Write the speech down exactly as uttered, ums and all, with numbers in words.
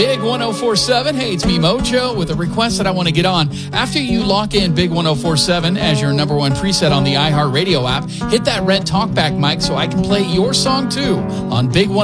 Big one oh four seven. Hey, it's me, Mojo, with a request that I want to get on. After you lock in Big one oh four seven as your number one preset on the iHeartRadio app, hit that red talkback mic so I can play your song too on Big one.